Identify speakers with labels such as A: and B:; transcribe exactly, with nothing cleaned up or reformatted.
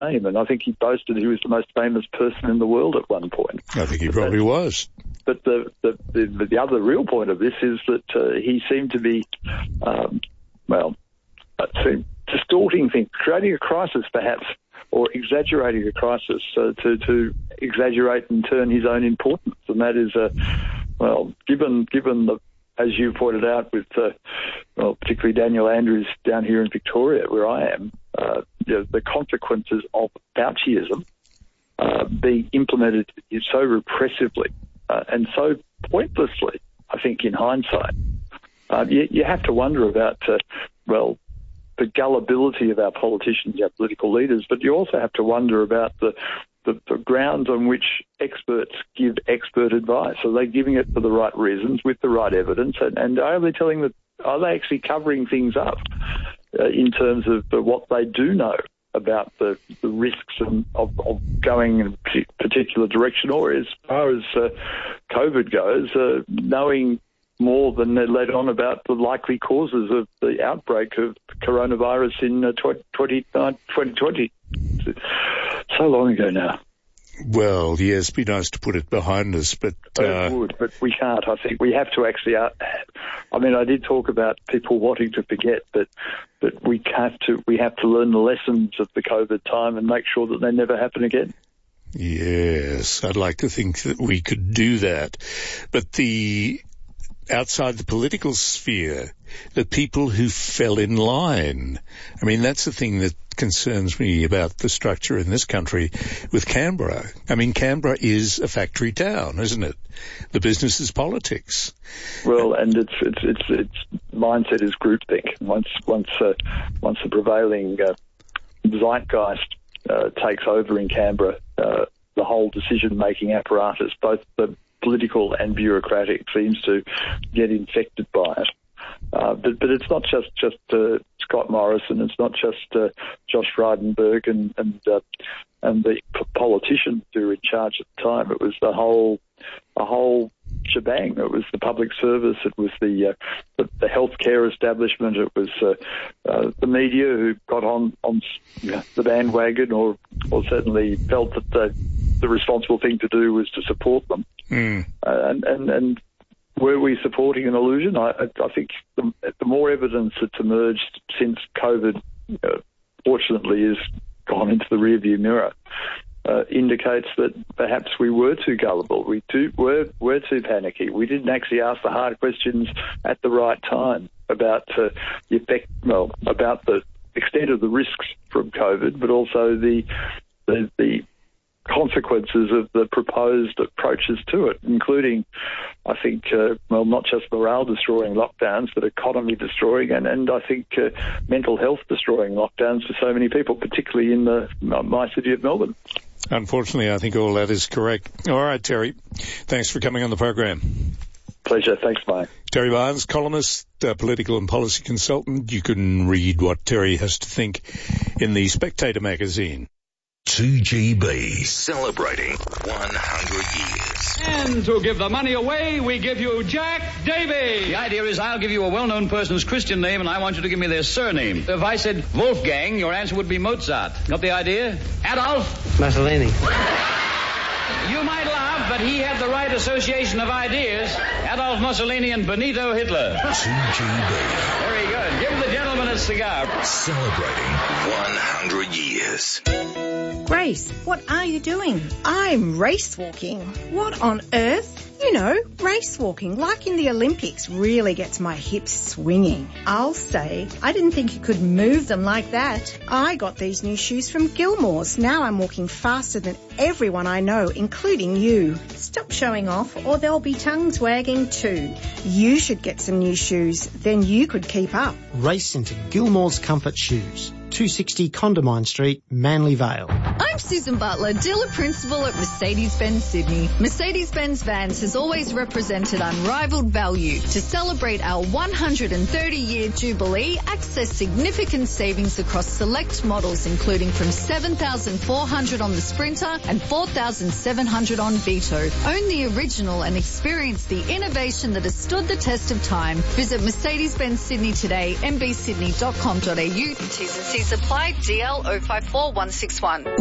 A: name, and I think he boasted he was the most famous person in the world at one point.
B: I think he probably that, was.
A: But the, the the the other real point of this is that uh, he seemed to be, um, well, uh, distorting things, creating a crisis perhaps, or exaggerating a crisis uh, to to exaggerate and turn his own importance, and that is, uh, well, given given the, as you pointed out with, uh, well, particularly Daniel Andrews down here in Victoria, where I am, uh, you know, the consequences of Fauciism uh, being implemented so repressively uh, and so pointlessly, I think, in hindsight, uh, you, you have to wonder about, uh, well, the gullibility of our politicians, our political leaders, but you also have to wonder about the The, the grounds on which experts give expert advice. Are they giving it for the right reasons, with the right evidence, and, and are they telling the, are they actually covering things up uh, in terms of uh, what they do know about the, the risks and, of, of going in a particular direction, or as far as uh, COVID goes, uh, knowing more than they're led on about the likely causes of the outbreak of coronavirus in uh, twenty twenty. So long ago now.
B: Well, yes, it'd be nice to put it behind us, but... Uh...
A: It would, but we can't. I think we have to actually... Uh, I mean, I did talk about people wanting to forget, but but we have to we have to learn the lessons of the COVID time and make sure that they never happen again.
B: Yes, I'd like to think that we could do that. But the... outside the political sphere, the people who fell in line. I mean, that's the thing that concerns me about the structure in this country with Canberra. I mean, Canberra is a factory town, isn't it? The business is politics.
A: Well, and its its its, its mindset is groupthink. Once once uh, once the prevailing uh, zeitgeist uh, takes over in Canberra, uh, the whole decision-making apparatus, both the political and bureaucratic, seems to get infected by it. Uh, but, but it's not just just uh, Scott Morrison. It's not just uh, Josh Frydenberg and and uh, and the politicians who were in charge at the time. It was the whole a whole shebang. It was the public service. It was the uh, the, the healthcare establishment. It was uh, uh, the media who got on on the bandwagon, or or certainly felt that the the responsible thing to do was to support them. Mm. Uh, and and and. Were we supporting an illusion? I, I think the, the more evidence that's emerged since COVID, uh, fortunately, has gone into the rearview mirror, uh, indicates that perhaps we were too gullible. We too, were were too panicky. We didn't actually ask the hard questions at the right time about uh, the effect, well, about the extent of the risks from COVID, but also the the, the consequences of the proposed approaches to it, including, I think, uh, well, not just morale-destroying lockdowns, but economy-destroying and, and I think, uh, mental health-destroying lockdowns for so many people, particularly in the my city of Melbourne.
B: Unfortunately, I think all that is correct. All right, Terry, thanks for coming on the program.
A: Pleasure. Thanks, Mike.
B: Terry Barnes, columnist, uh, political and policy consultant. You can read what Terry has to think in the Spectator magazine.
C: two G B, celebrating one hundred years.
D: And to give the money away, we give you Jack Davy.
E: The idea is I'll give you a well-known person's Christian name, and I want you to give me their surname. If I said Wolfgang, your answer would be Mozart. Got the idea? Adolf?
F: Mussolini.
E: You might laugh, but he had the right association of ideas. Adolf Mussolini and Benito Hitler.
C: two G B.
E: Very good. Give the gentleman a cigar.
C: Celebrating one hundred years.
G: Grace, what are you doing?
H: I'm race walking.
G: What on earth?
H: You know, race walking, like in the Olympics, really gets my hips swinging.
G: I'll say, I didn't think you could move them like that.
H: I got these new shoes from Gilmore's. Now I'm walking faster than everyone I know, including you.
G: Stop showing off, or there'll be tongues wagging too.
H: You should get some new shoes, then you could keep up.
I: Race into Gilmore's Comfort Shoes, two sixty Condamine Street, Manly Vale.
F: I'm Susan Butler, dealer principal at Mercedes-Benz Sydney. Mercedes-Benz Vans has always represented unrivaled value. To celebrate our one hundred thirty year jubilee, access significant savings across select models, including from seven thousand four hundred on the Sprinter and four thousand seven hundred on Vito. Own the original and experience the innovation that has stood the test of time. Visit Mercedes-Benz Sydney today, m b sydney dot com dot a u. T's and C's apply, D L zero five four one six one.